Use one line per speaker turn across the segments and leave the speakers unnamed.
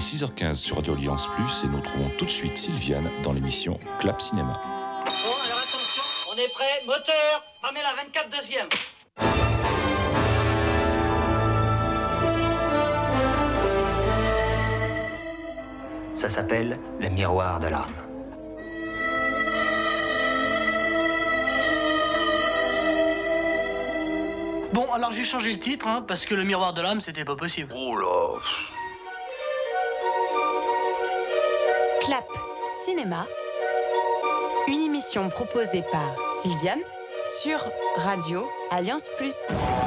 6h15 sur Radio Alliance Plus et nous trouvons tout de suite Sylviane dans l'émission Clap Cinéma.
Bon, alors attention, on est prêt, moteur, Pamela 24 deuxième.
Ça s'appelle le miroir de l'âme.
Bon, alors j'ai changé le titre, parce que le miroir de l'âme, c'était pas possible.
Oh là.
Clap Cinéma, une émission proposée par Sylviane sur Radio Alliance Plus.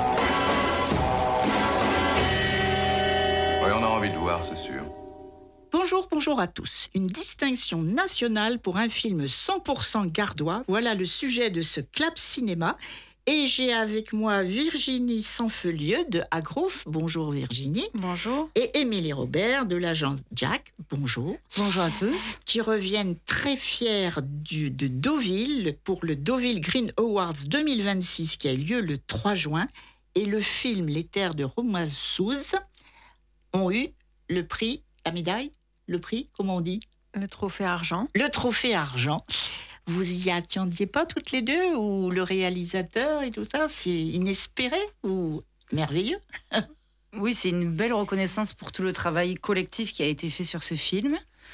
Oui, on a envie de voir, c'est sûr.
Bonjour à tous. Une distinction nationale pour un film 100% gardois. Voilà le sujet de ce Clap Cinéma. Et j'ai avec moi Virginie Sanfelieu de Agrouf. Bonjour Virginie.
Bonjour.
Et Émilie Robert de l'agence Jack. Bonjour.
Bonjour à tous.
Qui reviennent très fiers de Deauville pour le Deauville Green Awards 2026 qui a eu lieu le 3 juin. Et le film Les Terres de Romazouz ont eu le prix, la médaille, le prix, comment on dit ?
Le trophée argent.
Le trophée argent. Vous y attendiez pas toutes les deux, ou le réalisateur et tout ça, c'est inespéré ou merveilleux?
Oui, c'est une belle reconnaissance pour tout le travail collectif qui a été fait sur ce film.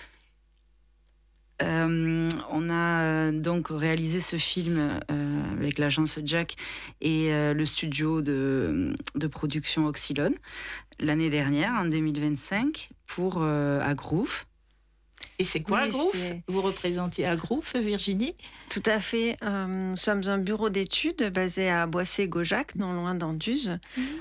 On a donc réalisé ce film avec l'agence Jack et le studio de production Oxylone l'année dernière, en 2025, pour Agrouf.
Et c'est quoi Agrouf ? Vous représentez Agrouf, Virginie ?
Tout à fait. Nous sommes un bureau d'études basé à Boissé-Gaujac, non loin d'Anduze,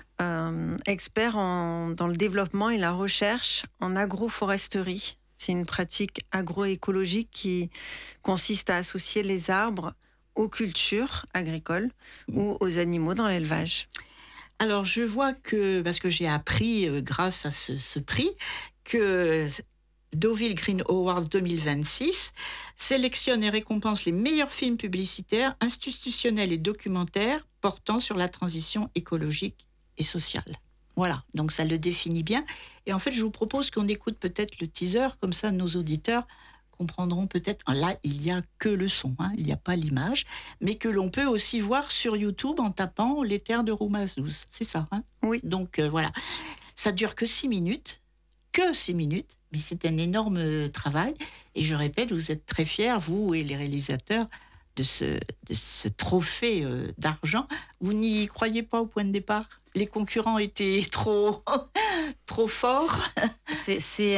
expert dans le développement et la recherche en agroforesterie. C'est une pratique agroécologique qui consiste à associer les arbres aux cultures agricoles ou aux animaux dans l'élevage.
Alors je vois que, parce que j'ai appris grâce à ce prix, que Deauville Green Awards 2026 sélectionne et récompense les meilleurs films publicitaires, institutionnels et documentaires portant sur la transition écologique et sociale. Voilà, donc ça le définit bien. Et en fait, je vous propose qu'on écoute peut-être le teaser, comme ça nos auditeurs comprendront peut-être. Là, il n'y a que le son, il n'y a pas l'image, mais que l'on peut aussi voir sur YouTube en tapant Les Terres de Romazouz. C'est ça,
Oui.
Donc voilà, ça dure que 6 minutes. Mais c'est un énorme travail. Et je répète, vous êtes très fiers, vous et les réalisateurs, de ce trophée d'argent. Vous n'y croyez pas au point de départ ? Les concurrents étaient trop forts.
C'est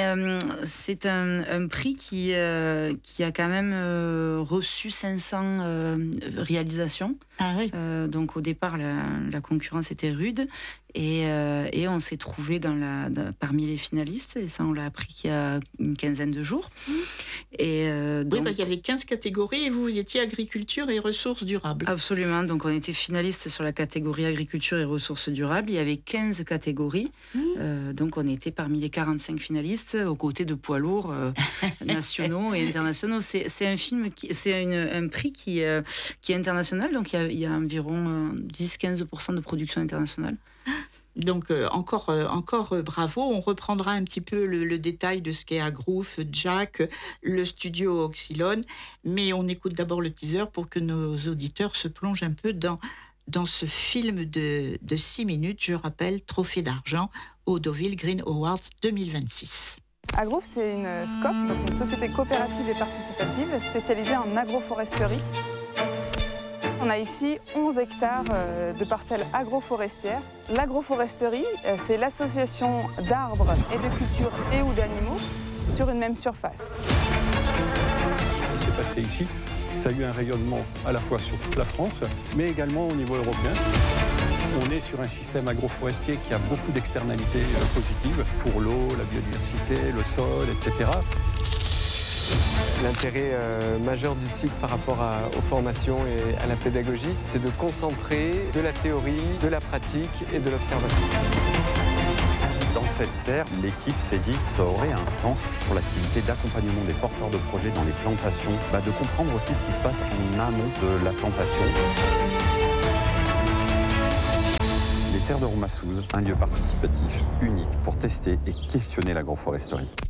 un prix qui a quand même reçu 500 réalisations.
Ah oui.
Donc au départ, la concurrence était rude. Et on s'est trouvé parmi les finalistes, et ça on l'a appris il y a une quinzaine de jours. Et donc,
il y avait 15 catégories et vous étiez agriculture et ressources durables.
Absolument, donc on était finaliste sur la catégorie agriculture et ressources durables. Il y avait 15 catégories, donc on était parmi les 45 finalistes aux côtés de poids lourds nationaux et internationaux. C'est un film, un prix qui est international, donc il y a environ 10-15% de production internationale.
Donc encore bravo. On reprendra un petit peu le détail de ce qu'est Agrouf, Jack, le studio Oxylone, mais on écoute d'abord le teaser pour que nos auditeurs se plongent un peu dans ce film de 6 minutes. Je rappelle, trophée d'argent au Deauville Green Awards 2026.
Agrouf, c'est une SCOP, donc une société coopérative et participative spécialisée en agroforesterie. On a ici 11 hectares de parcelles agroforestières. L'agroforesterie, c'est l'association d'arbres et de cultures et ou d'animaux sur une même surface.
Ce qui s'est passé ici, ça a eu un rayonnement à la fois sur toute la France, mais également au niveau européen. On est sur un système agroforestier qui a beaucoup d'externalités positives pour l'eau, la biodiversité, le sol, etc.
L'intérêt majeur du site par rapport aux formations et à la pédagogie, c'est de concentrer de la théorie, de la pratique et de l'observation.
Dans cette serre, l'équipe s'est dit que ça aurait un sens pour l'activité d'accompagnement des porteurs de projets dans les plantations, de comprendre aussi ce qui se passe en amont de la plantation. Les Terres de Romazouz, un lieu participatif unique pour tester et questionner l'agroforesterie.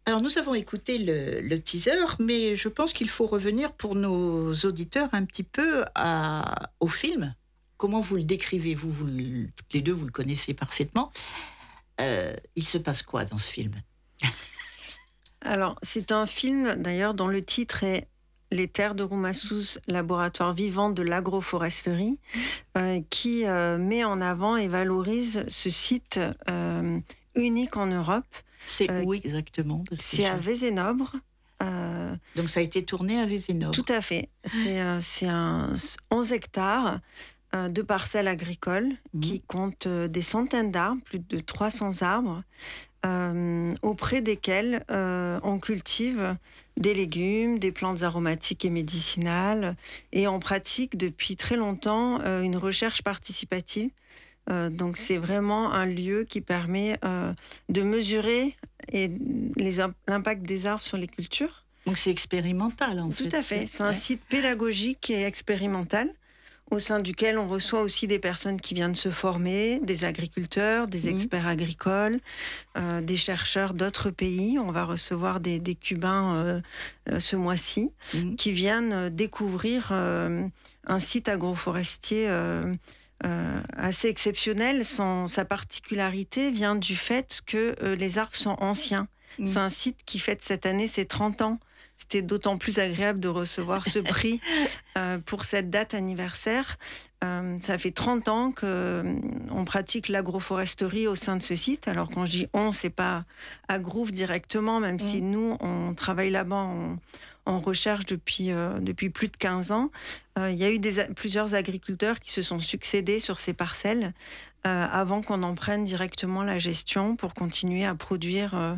Alors, nous avons écouté le teaser, mais je pense qu'il faut revenir pour nos auditeurs un petit peu au film. Comment vous le décrivez, toutes les deux, vous le connaissez parfaitement. Il se passe quoi dans ce film ?
Alors, c'est un film, d'ailleurs, dont le titre est Les terres de Roumassouz, laboratoire vivant de l'agroforesterie, qui met en avant et valorise ce site unique en Europe.
C'est où exactement ?
C'est à Vézénobre.
Donc ça a été tourné à Vézénobre.
Tout à fait. C'est 11 hectares de parcelles agricoles qui comptent des centaines d'arbres, plus de 300 arbres, auprès desquels on cultive des légumes, des plantes aromatiques et médicinales, et on pratique depuis très longtemps une recherche participative. Donc c'est vraiment un lieu qui permet de mesurer l'impact des arbres sur les cultures.
Donc c'est expérimental en fait.
Tout à fait, c'est un site pédagogique et expérimental au sein duquel on reçoit aussi des personnes qui viennent se former, des agriculteurs, des experts agricoles, des chercheurs d'autres pays. On va recevoir des Cubains ce mois-ci qui viennent découvrir un site agroforestier assez exceptionnel. Sa particularité vient du fait que les arbres sont anciens. C'est un site qui fête cette année ses 30 ans. C'était d'autant plus agréable de recevoir ce prix pour cette date anniversaire. Ça fait 30 ans qu'on pratique l'agroforesterie au sein de ce site. Alors quand je dis on, c'est pas à Groove directement, même si nous, on travaille là-bas en recherche depuis plus de 15 ans. Il y a eu plusieurs agriculteurs qui se sont succédés sur ces parcelles avant qu'on en prenne directement la gestion pour continuer à produire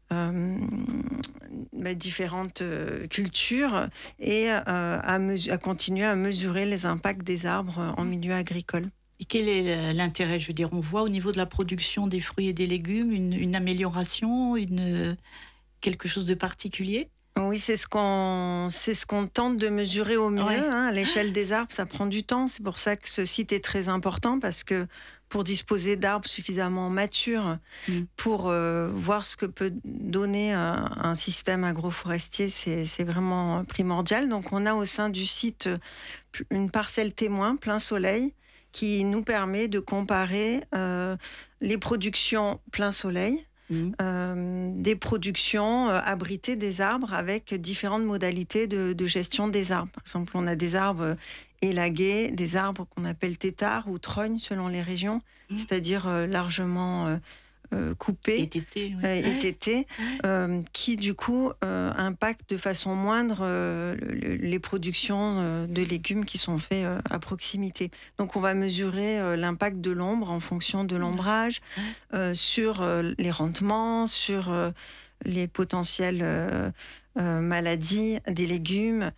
différentes cultures et à continuer à mesurer les impacts des arbres en milieu agricole.
Et quel est l'intérêt ? Je veux dire, on voit au niveau de la production des fruits et des légumes une amélioration, quelque chose de particulier ?
Oui, c'est ce qu'on tente de mesurer au mieux.
Ouais.
À l'échelle des arbres, ça prend du temps. C'est pour ça que ce site est très important, parce que pour disposer d'arbres suffisamment matures pour voir ce que peut donner un système agroforestier, c'est vraiment primordial. Donc on a au sein du site une parcelle témoin plein soleil qui nous permet de comparer les productions plein soleil, des productions abritées des arbres avec différentes modalités de gestion des arbres. Par exemple, on a des arbres élagués, des arbres qu'on appelle têtards ou trognes selon les régions, c'est-à-dire largement coupés, étêtés, qui du coup impactent de façon moindre les productions de légumes qui sont faits à proximité. Donc on va mesurer l'impact de l'ombre en fonction de l'ombrage, sur les rendements, sur les potentielles maladies des légumes,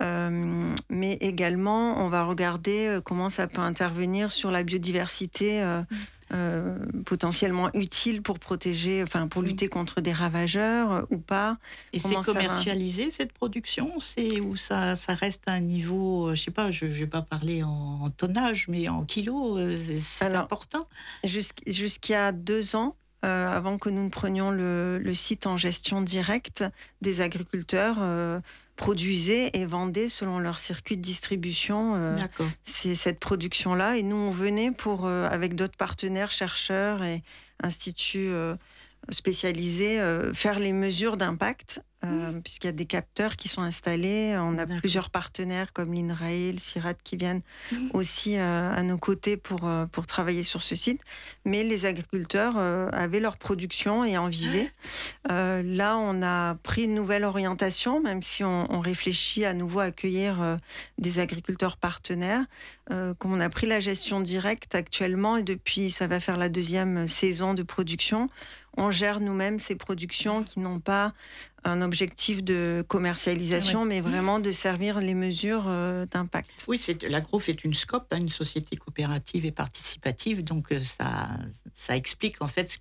mais également on va regarder comment ça peut intervenir sur la biodiversité potentiellement utile pour protéger, pour lutter contre des ravageurs ou pas.
Et c'est commercialisé cette production ? C'est où ça reste à un niveau, je sais pas, je vais pas parler en tonnage, mais en kilos, c'est important.
Jusqu'à 2 ans, avant que nous ne prenions le site en gestion directe, des agriculteurs produisaient et vendaient selon leur circuit de distribution c'est cette production-là. Et nous, on venait avec d'autres partenaires, chercheurs et instituts spécialisés, faire les mesures d'impact, puisqu'il y a des capteurs qui sont installés. On a plusieurs partenaires comme l'INRAE, le CIRAD qui viennent aussi à nos côtés pour travailler sur ce site. Mais les agriculteurs avaient leur production et en vivaient. Là, on a pris une nouvelle orientation, même si on réfléchit à nouveau à accueillir des agriculteurs partenaires. Comme on a pris la gestion directe actuellement, et depuis, ça va faire la 2e saison de production, on gère nous-mêmes ces productions qui n'ont pas un objectif de commercialisation, mais vraiment de servir les mesures d'impact.
Oui, l'Agrove est une SCOP, une société coopérative et participative, donc ça explique en fait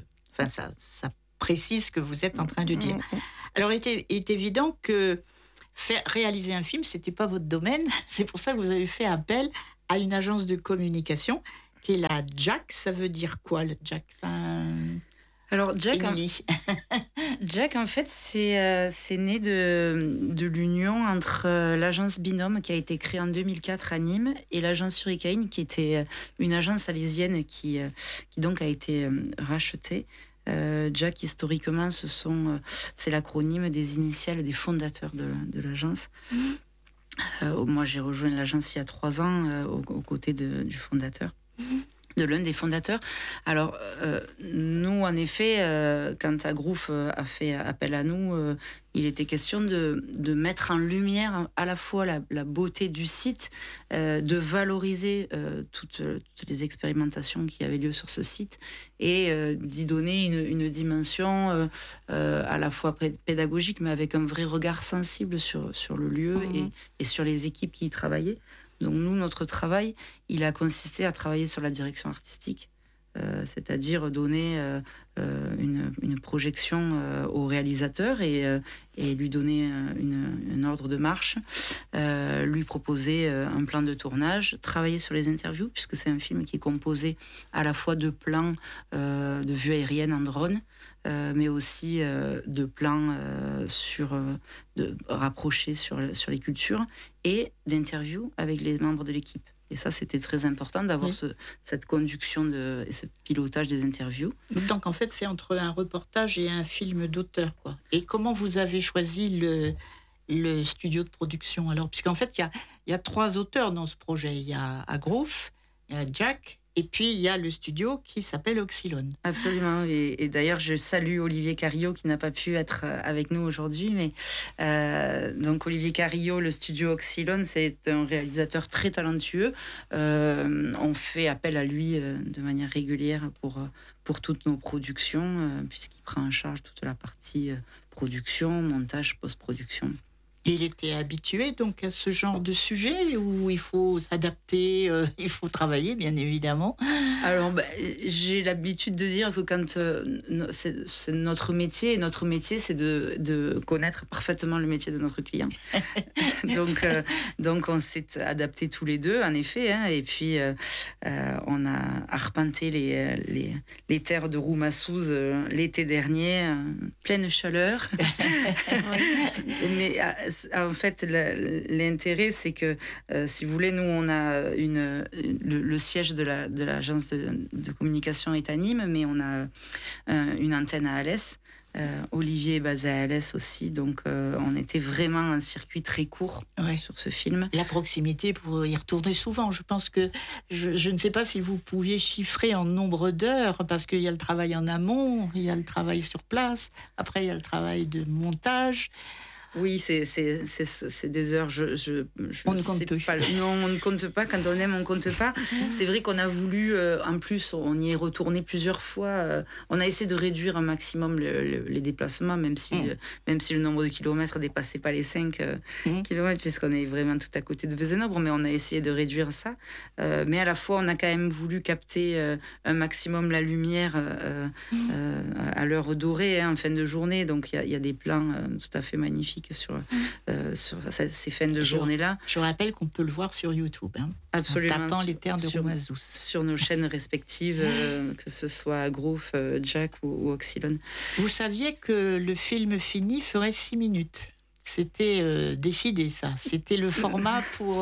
ça précise ce que vous êtes en train de dire. Alors, il est évident que réaliser un film, c'était pas votre domaine. C'est pour ça que vous avez fait appel à une agence de communication qui est la JAC. Ça veut dire quoi, le JAC?
Alors, JAC,
Jack, en fait, c'est né de l'union entre l'agence Binôme, qui a été créée en 2004 à Nîmes, et l'agence Hurricane, qui était une agence alésienne qui donc a été rachetée. Jack, historiquement, c'est l'acronyme des initiales des fondateurs de l'agence. Moi, j'ai rejoint l'agence il y a 3 ans aux côtés du fondateur. De l'un des fondateurs. Alors, nous, en effet, quand Agrouf a fait appel à nous, il était question de mettre en lumière à la fois la beauté du site, de valoriser toutes les expérimentations qui avaient lieu sur ce site et d'y donner une dimension à la fois pédagogique, mais avec un vrai regard sensible sur le lieu et sur les équipes qui y travaillaient. Donc nous, notre travail, il a consisté à travailler sur la direction artistique, c'est-à-dire donner une projection au réalisateur et lui donner un ordre de marche, lui proposer un plan de tournage, travailler sur les interviews, puisque c'est un film qui est composé à la fois de plans de vue aérienne en drone, mais aussi de plans rapprochés sur les cultures et d'interviews avec les membres de l'équipe. Et ça, c'était très important d'avoir cette conduction et ce pilotage des interviews.
Donc, en fait, c'est entre un reportage et un film d'auteur, quoi. Et comment vous avez choisi le studio de production, alors? Puisqu'en fait, il y a 3 auteurs dans ce projet. Il y a Agrouf, il y a Jack, et puis il y a le studio qui s'appelle Oxylone.
Absolument. Et d'ailleurs, je salue Olivier Carillot qui n'a pas pu être avec nous aujourd'hui. Mais donc Olivier Carillot, le studio Oxylone, c'est un réalisateur très talentueux. On fait appel à lui de manière régulière pour toutes nos productions, puisqu'il prend en charge toute la partie production, montage, post-production.
Et il était habitué donc à ce genre de sujet où il faut s'adapter, il faut travailler bien évidemment.
Alors j'ai l'habitude de dire que quand c'est notre métier, et notre métier c'est de connaître parfaitement le métier de notre client. donc on s'est adaptés tous les deux en effet, hein, et puis on a arpenté les terres de Roumassouz l'été dernier, pleine chaleur. Mais en fait, l'intérêt, c'est que, si vous voulez, nous, on a le siège de l'agence de communication est à Nîmes, mais on a une antenne à Alès. Olivier est basé à Alès aussi, donc on était vraiment un circuit très court sur ce film.
La proximité pour y retourner souvent. Je pense que, je ne sais pas si vous pouviez chiffrer en nombre d'heures, parce qu'il y a le travail en amont, il y a le travail sur place, après il y a le travail de montage.
Oui, c'est des heures.
On ne compte
pas. Non, on ne compte pas. Quand on aime, on ne compte pas. C'est vrai qu'on a voulu, en plus, on y est retourné plusieurs fois. On a essayé de réduire un maximum les déplacements, même si le nombre de kilomètres ne dépassait pas les 5 kilomètres, puisqu'on est vraiment tout à côté de Vézénobre, mais on a essayé de réduire ça. Mais à la fois, on a quand même voulu capter un maximum la lumière à l'heure dorée, en fin de journée. Donc, il y a des plans tout à fait magnifiques sur ces fins de journée-là.
Je rappelle qu'on peut le voir sur YouTube, hein,
absolument,
en tapant les terres de Roumassouz.
Sur nos chaînes respectives, que ce soit Agrouf, Jack ou Oxylone.
Vous saviez que le film fini ferait 6 minutes. C'était décidé, ça. C'était le format pour...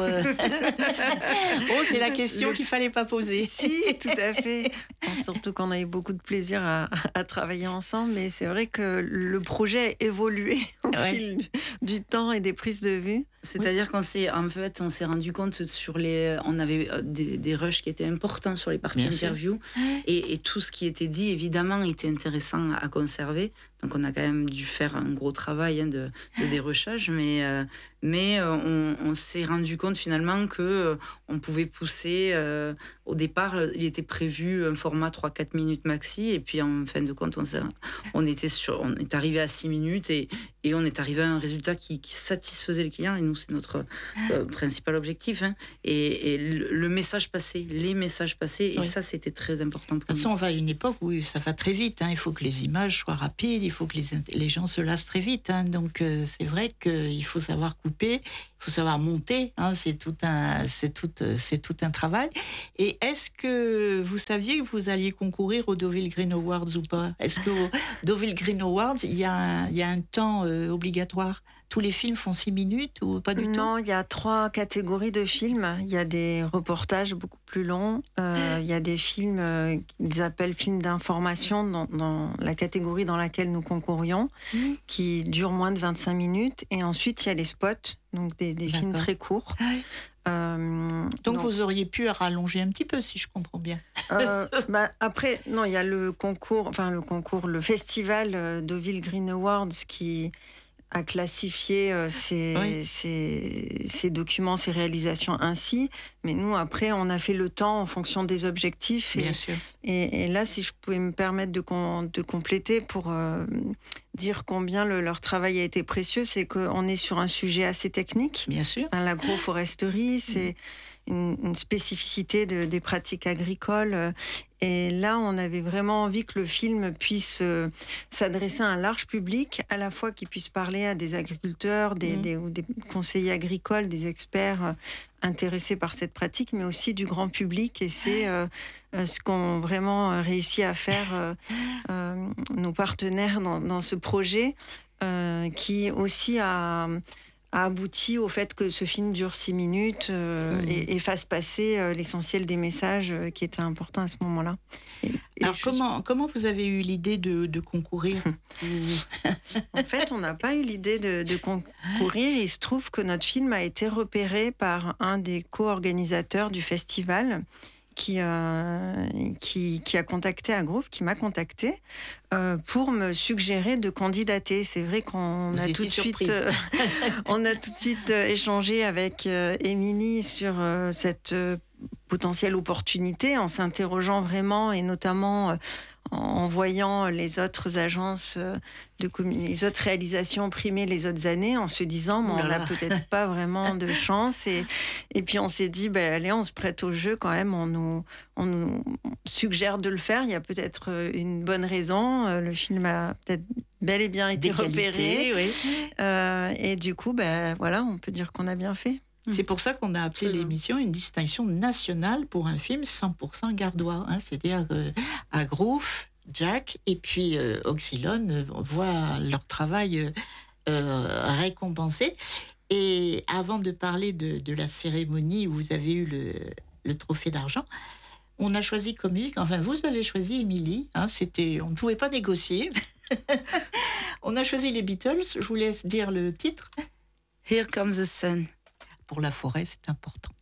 Oh, c'est la question qu'il ne fallait pas poser.
Si, tout à fait. Surtout qu'on a eu beaucoup de plaisir à travailler ensemble. Mais c'est vrai que le projet a évolué au fil du temps et des prises de vue.
C'est-à-dire qu'on s'est rendu compte on avait des rushs qui étaient importants sur les parties interviews et tout ce qui était dit évidemment était intéressant à conserver. Donc on a quand même dû faire un gros travail de dérushage, mais on s'est rendu compte finalement que on pouvait pousser. Au départ, il était prévu un format 3-4 minutes maxi, et puis en fin de compte, on est arrivé à 6 minutes et on est arrivé à un résultat qui satisfaisait les clients. Et nous, c'est notre principal objectif. Hein. Et le message passé, les messages passés, et ça, c'était très important pour nous.
De toute façon, on va à une époque où ça va très vite. Hein. Il faut que les images soient rapides, il faut que les gens se lassent très vite. Hein. Donc, c'est vrai qu'il faut savoir couper couper, il faut savoir monter, hein, c'est tout un travail. Et est-ce que vous saviez que vous alliez concourir aux Deauville Green Awards ou pas? Est-ce qu'aux Deauville Green Awards, il y a un temps obligatoire? Tous les films font 6 minutes ou pas du tout?
Non, il y a 3 catégories de films. Il y a des reportages beaucoup plus longs. Il y a des films qu'ils appellent films d'information dans la catégorie dans laquelle nous concourions, qui durent moins de 25 minutes. Et ensuite, il y a les spots, donc des films très courts.
Donc vous auriez pu rallonger un petit peu, si je comprends bien.
Après, non, il y a le festival Deauville Green Awards qui a classifié ces documents, ces réalisations ainsi. Mais nous, après, on a fait le temps en fonction des objectifs.
Bien sûr.
Et là, si je pouvais me permettre de compléter pour dire combien leur travail a été précieux, c'est qu'on est sur un sujet assez technique.
Bien sûr.
L'agroforesterie, c'est une spécificité des pratiques agricoles. Et là, on avait vraiment envie que le film puisse s'adresser à un large public, à la fois qu'il puisse parler à des agriculteurs, des conseillers agricoles, des experts intéressés par cette pratique, mais aussi du grand public. Et c'est ce qu'ont vraiment réussi à faire nos partenaires dans ce projet, qui aussi a abouti au fait que ce film dure 6 minutes et fasse passer l'essentiel des messages qui étaient importants à ce moment-là.
Alors comment vous avez eu l'idée de concourir?
En fait, on n'a pas eu l'idée de concourir. Il se trouve que notre film a été repéré par un des co-organisateurs du festival qui a contacté Agroof, qui m'a contacté pour me suggérer de candidater. C'est vrai qu'on a tout de suite échangé avec Émilie sur cette potentielle opportunité, en s'interrogeant vraiment, et notamment en voyant les autres agences les autres réalisations primer les autres années, en se disant on n'a peut-être pas vraiment de chance, et puis on s'est dit allez, on se prête au jeu quand même, on nous suggère de le faire, il y a peut-être une bonne raison, le film a peut-être bel et bien été repéré, oui. Et du coup voilà, on peut dire qu'on a bien fait.
C'est pour ça qu'on a appelé l'émission une distinction nationale pour un film 100% gardois. Hein, c'est-à-dire Agroof, Jack et puis Oxylone voient leur travail récompensé. Et avant de parler de la cérémonie où vous avez eu le trophée d'argent, on a choisi comme musique, enfin vous avez choisi Émilie, hein, on ne pouvait pas négocier. On a choisi les Beatles, je vous laisse dire le titre.
Here Comes the Sun.
Pour la forêt, c'est important.